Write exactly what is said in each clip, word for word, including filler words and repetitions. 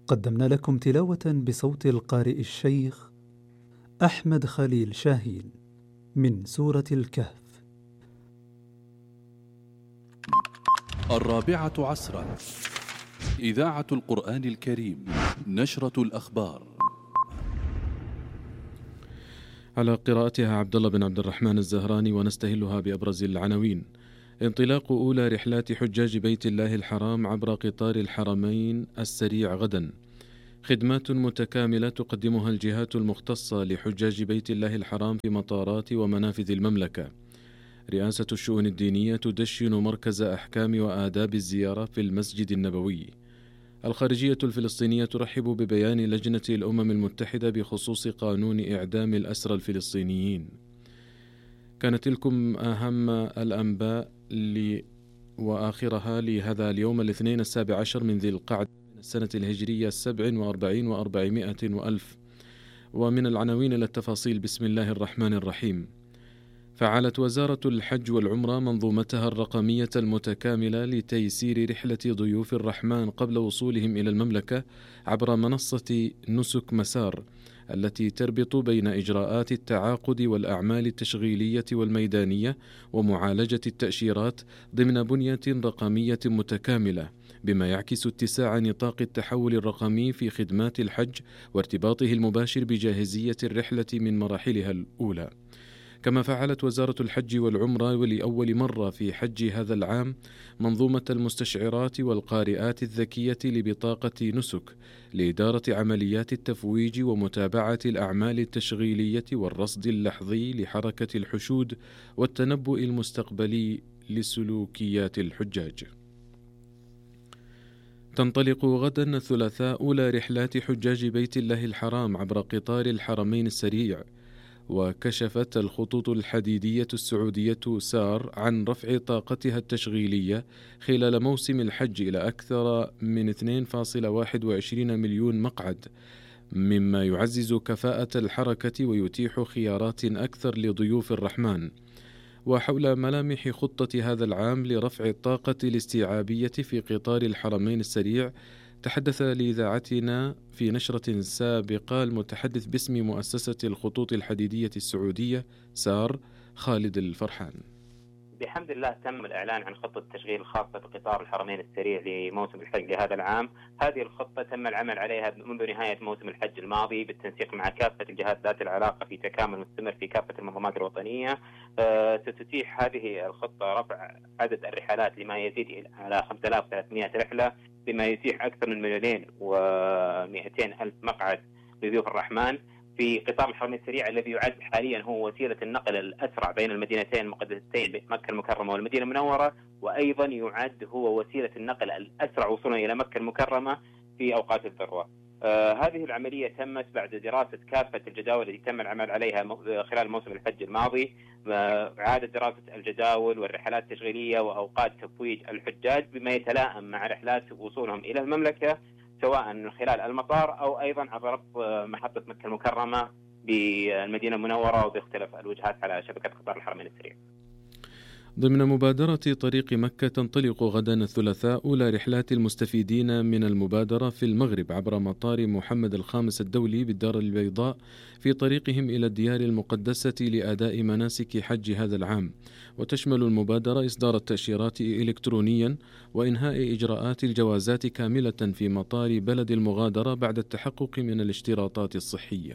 قدمنا لكم تلاوة بصوت القارئ الشيخ أحمد خليل شاهين من سورة الكهف. الرابعة عصرا، إذاعة القرآن الكريم، نشرة الأخبار. على قراءتها عبد الله بن عبد الرحمن الزهراني، ونستهلها بأبرز العناوين. انطلاق أولى رحلات حجاج بيت الله الحرام عبر قطار الحرمين السريع غدا. خدمات متكاملة تقدمها الجهات المختصة لحجاج بيت الله الحرام في مطارات ومنافذ المملكة. رئاسة الشؤون الدينية تدشن مركز أحكام وآداب الزيارة في المسجد النبوي. الخارجية الفلسطينية ترحب ببيان لجنة الأمم المتحدة بخصوص قانون إعدام الأسرى الفلسطينيين. كانت تلكم أهم الأنباء ل... وآخرها لهذا اليوم الاثنين السابع عشر من ذي القعدة من السنة الهجرية السبع وأربعين وأربعمائة وألف. ومن العناوين إلى التفاصيل. بسم الله الرحمن الرحيم. فعلت وزارة الحج والعمرة منظومتها الرقمية المتكاملة لتيسير رحلة ضيوف الرحمن قبل وصولهم إلى المملكة عبر منصة نسك مسار، التي تربط بين إجراءات التعاقد والأعمال التشغيلية والميدانية ومعالجة التأشيرات ضمن بنية رقمية متكاملة، بما يعكس اتساع نطاق التحول الرقمي في خدمات الحج وارتباطه المباشر بجاهزية الرحلة من مراحلها الأولى. كما فعلت وزارة الحج والعمرة ولأول مرة في حج هذا العام منظومة المستشعرات والقارئات الذكية لبطاقة نسك لإدارة عمليات التفويج ومتابعة الأعمال التشغيلية والرصد اللحظي لحركة الحشود والتنبؤ المستقبلي لسلوكيات الحجاج. تنطلق غدا الثلاثاء أولى رحلات حجاج بيت الله الحرام عبر قطار الحرمين السريع. وكشفت الخطوط الحديدية السعودية سار عن رفع طاقتها التشغيلية خلال موسم الحج إلى أكثر من اثنين فاصلة واحد وعشرين مليون مقعد، مما يعزز كفاءة الحركة ويتيح خيارات أكثر لضيوف الرحمن. وحول ملامح خطة هذا العام لرفع الطاقة الاستيعابية في قطار الحرمين السريع، تحدث لإذاعتنا في نشرة سابقة المتحدث باسم مؤسسة الخطوط الحديدية السعودية سار، خالد الفرحان. بحمد الله تم الإعلان عن خطة تشغيل خاصة بقطار الحرمين السريع لموسم الحج لهذا العام. هذه الخطة تم العمل عليها منذ نهاية موسم الحج الماضي بالتنسيق مع كافة الجهات ذات العلاقة في تكامل مستمر في كافة المنظمات الوطنية. أه ستتيح هذه الخطة رفع عدد الرحلات لما يزيد على خمسة آلاف وثلاثمائة رحلة، بما يتيح أكثر من مليونين ومئتين ألف مقعد لضيوف الرحمن في قطار الحرمين السريع، الذي يعد حاليا هو وسيلة النقل الأسرع بين المدينتين المقدستين مكة المكرمة والمدينة المنورة، وأيضا يعد هو وسيلة النقل الأسرع وصولا إلى مكة المكرمة في أوقات الذروة. آه هذه العملية تمت بعد دراسة كافة الجداول التي تم العمل عليها خلال موسم الحج الماضي، إعادة دراسة الجداول والرحلات التشغيلية وأوقات تفويج الحجاج بما يتلائم مع رحلات وصولهم إلى المملكة، سواء من خلال المطار أو أيضا عبر ربط محطة مكة المكرمة بالمدينة المنورة وباختلاف الوجهات على شبكة قطار الحرمين السريع. ضمن مبادرة طريق مكة تنطلق غدا الثلاثاء أولى رحلات المستفيدين من المبادرة في المغرب عبر مطار محمد الخامس الدولي بالدار البيضاء في طريقهم إلى الديار المقدسة لأداء مناسك حج هذا العام. وتشمل المبادرة إصدار التأشيرات إلكترونيا وإنهاء إجراءات الجوازات كاملة في مطار بلد المغادرة بعد التحقق من الاشتراطات الصحية.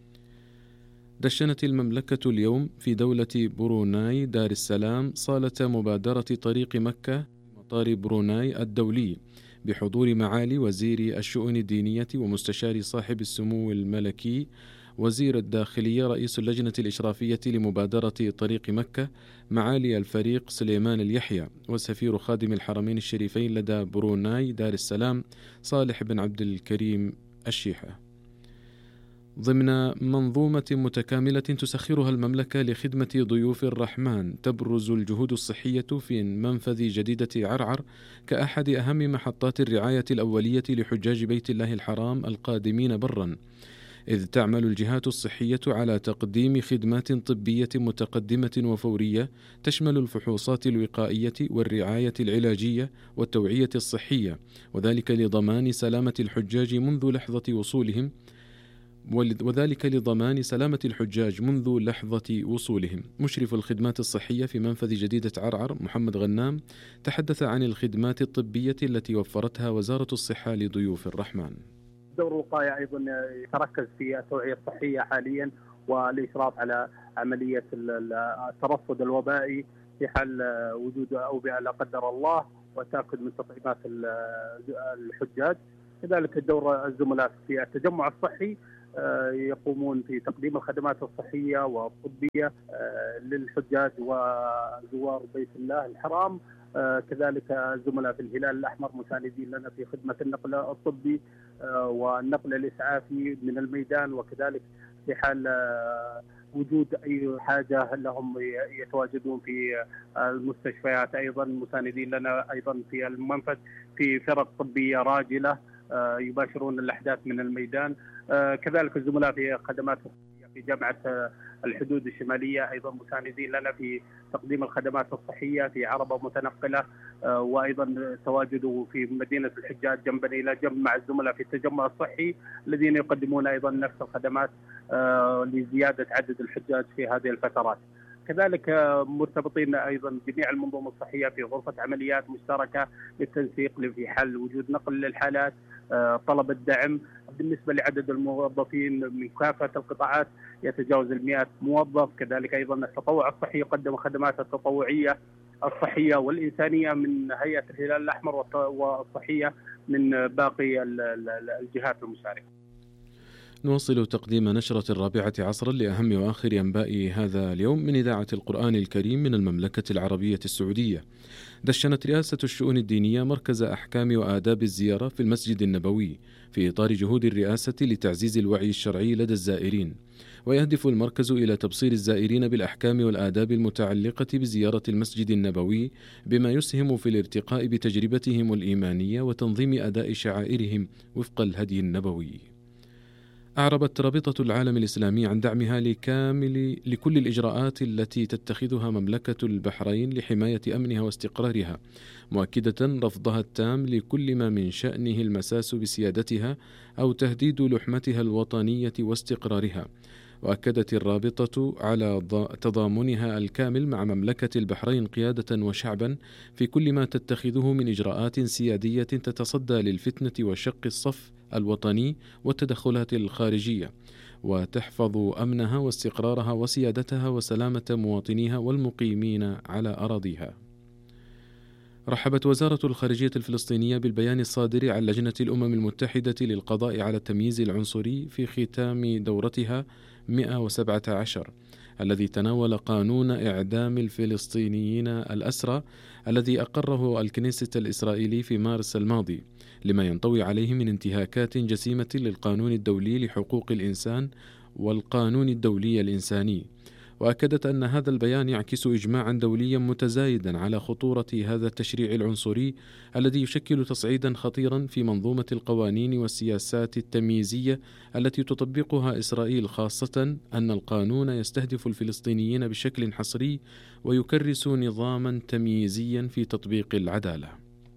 دشنت المملكة اليوم في دولة بروناي دار السلام صالة مبادرة طريق مكة في مطار بروناي الدولي بحضور معالي وزير الشؤون الدينية ومستشار صاحب السمو الملكي، وزير الداخلية، رئيس اللجنة الإشرافية لمبادرة طريق مكة معالي الفريق سليمان اليحيى، وسفير خادم الحرمين الشريفين لدى بروناي دار السلام صالح بن عبد الكريم الشيحة. ضمن منظومة متكاملة تسخرها المملكة لخدمة ضيوف الرحمن، تبرز الجهود الصحية في منفذ جديدة عرعر كأحد أهم محطات الرعاية الأولية لحجاج بيت الله الحرام القادمين برا. إذ تعمل الجهات الصحية على تقديم خدمات طبية متقدمة وفورية تشمل الفحوصات الوقائية والرعاية العلاجية والتوعية الصحية، وذلك لضمان سلامة الحجاج منذ لحظة وصولهم وذلك لضمان سلامة الحجاج منذ لحظة وصولهم. مشرف الخدمات الصحية في منفذ جديدة عرعر محمد غنام تحدث عن الخدمات الطبية التي وفرتها وزارة الصحة لضيوف الرحمن. دور الوقاية أيضا يتركز في التوعية الصحية حاليا والإشراف على عملية الترصد الوبائي في حال وجود أوبئة لا قدر الله، والتأكد من تطعيمات الحجاج. كذلك دور الزملاء في التجمع الصحي يقومون في تقديم الخدمات الصحية والطبية للحجاج وزوار بيت الله الحرام. كذلك الزملاء في الهلال الأحمر مساندين لنا في خدمة النقل الطبي والنقل الإسعافي من الميدان، وكذلك في حال وجود أي حاجة لهم يتواجدون في المستشفيات أيضا مساندين لنا أيضا في المنفذ في فرق طبية راجلة يباشرون الأحداث من الميدان. كذلك الزملاء في خدمات في جامعة الحدود الشمالية أيضا مساندين لنا في تقديم الخدمات الصحية في عربة متنقلة، وأيضا تواجدوا في مدينة الحجاج جنبا إلى جنب مع الزملاء في التجمع الصحي الذين يقدمون أيضا نفس الخدمات لزيادة عدد الحجاج في هذه الفترات. كذلك مرتبطين أيضا جميع المنظومة الصحية في غرفة عمليات مشتركة للتنسيق في حال وجود نقل للحالات، طلب الدعم. بالنسبة لعدد الموظفين من كافة القطاعات يتجاوز المئة موظف. كذلك أيضا التطوع الصحي يقدم خدمات التطوعية الصحية والإنسانية من هيئة الهلال الأحمر والصحية من باقي الجهات المشاركة. نواصل تقديم نشرة الرابعة عصرا لأهم وآخر أنباء هذا اليوم من إذاعة القرآن الكريم من المملكة العربية السعودية. دشنت رئاسة الشؤون الدينية مركز أحكام وآداب الزيارة في المسجد النبوي في إطار جهود الرئاسة لتعزيز الوعي الشرعي لدى الزائرين، ويهدف المركز إلى تبصير الزائرين بالأحكام والآداب المتعلقة بزيارة المسجد النبوي، بما يسهم في الارتقاء بتجربتهم الإيمانية وتنظيم أداء شعائرهم وفق الهدي النبوي. أعربت رابطة العالم الإسلامي عن دعمها لكامل لكل الإجراءات التي تتخذها مملكة البحرين لحماية أمنها واستقرارها، مؤكدة رفضها التام لكل ما من شأنه المساس بسيادتها أو تهديد لحمتها الوطنية واستقرارها. وأكدت الرابطة على تضامنها الكامل مع مملكة البحرين قيادة وشعبا في كل ما تتخذه من إجراءات سيادية تتصدى للفتنة وشق الصف الوطني والتدخلات الخارجية، وتحفظ أمنها واستقرارها وسيادتها وسلامة مواطنيها والمقيمين على أراضيها. رحبت وزارة الخارجية الفلسطينية بالبيان الصادر عن لجنة الأمم المتحدة للقضاء على التمييز العنصري في ختام دورتها مئة وسبعة عشر، الذي تناول قانون إعدام الفلسطينيين الأسرى الذي أقره الكنيست الإسرائيلي في مارس الماضي، لما ينطوي عليه من انتهاكات جسيمة للقانون الدولي لحقوق الإنسان والقانون الدولي الإنساني. وأكدت أن هذا البيان يعكس إجماعا دوليا متزايدا على خطورة هذا التشريع العنصري الذي يشكل تصعيدا خطيرا في منظومة القوانين والسياسات التمييزية التي تطبقها إسرائيل، خاصة أن القانون يستهدف الفلسطينيين بشكل حصري ويكرس نظاما تمييزيا في تطبيق العدالة.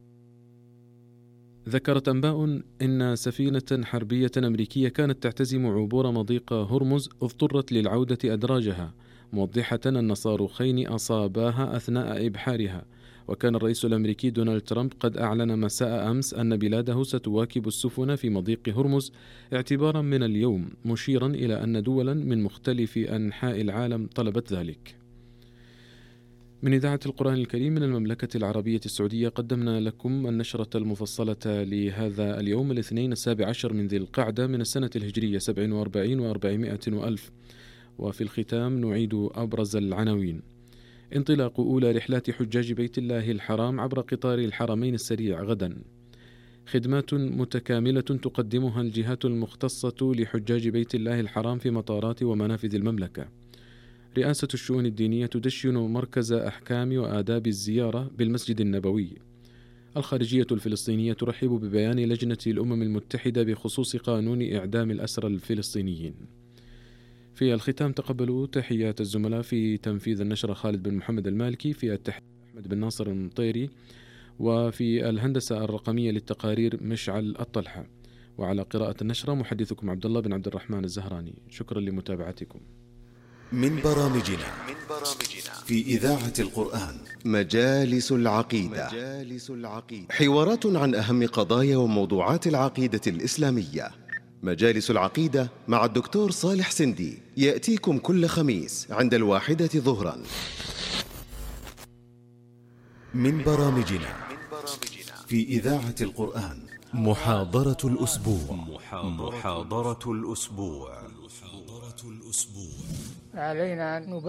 ذكرت أنباء أن سفينة حربية أمريكية كانت تعتزم عبور مضيق هرمز اضطرت للعودة أدراجها، موضحة أن صاروخين أصاباها أثناء إبحارها. وكان الرئيس الأمريكي دونالد ترامب قد أعلن مساء أمس أن بلاده ستواكب السفن في مضيق هرمز اعتبارا من اليوم، مشيرا إلى أن دولا من مختلف أنحاء العالم طلبت ذلك. من إذاعة القرآن الكريم من المملكة العربية السعودية قدمنا لكم النشرة المفصلة لهذا اليوم الاثنين السابع عشر من ذي القعدة من السنة الهجرية سبع وأربعين وأربعمائة وألف. وفي الختام نعيد أبرز العناوين. انطلاق أولى رحلات حجاج بيت الله الحرام عبر قطار الحرمين السريع غدا. خدمات متكاملة تقدمها الجهات المختصة لحجاج بيت الله الحرام في مطارات ومنافذ المملكة. رئاسة الشؤون الدينية تدشن مركز أحكام وآداب الزيارة بالمسجد النبوي. الخارجية الفلسطينية ترحب ببيان لجنة الأمم المتحدة بخصوص قانون إعدام الأسرى الفلسطينيين. في الختام تقبلوا تحيات الزملاء في تنفيذ النشرة خالد بن محمد المالكي، في التحية أحمد بن ناصر المطيري، وفي الهندسة الرقمية للتقارير مشعل الطلحة، وعلى قراءة النشرة محدثكم عبد الله بن عبد الرحمن الزهراني. شكرا لمتابعتكم. من برامجنا في إذاعة القرآن مجالس العقيدة. حوارات عن أهم قضايا وموضوعات العقيدة الإسلامية. مجالس العقيدة مع الدكتور صالح سندي يأتيكم كل خميس عند الواحدة ظهرا. من برامجنا في إذاعة القرآن محاضرة الأسبوع. محاضرة الأسبوع. علينا أن